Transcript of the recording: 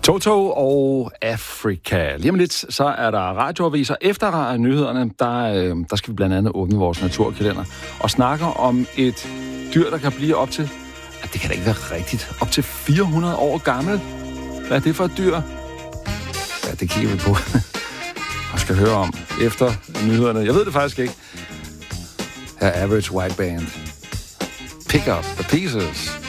Toto og Afrika. Lige om lidt, så er der radioaviser. Efter nyhederne, der skal vi blandt andet åbne vores naturkalender og snakke om et dyr, der kan blive op til, det kan da ikke være rigtigt, op til 400 år gammel. Hvad er det for et dyr? Ja, det kigger vi på og skal høre om efter nyhederne. Jeg ved det faktisk ikke. Her er Average White Band. Pick up the pieces.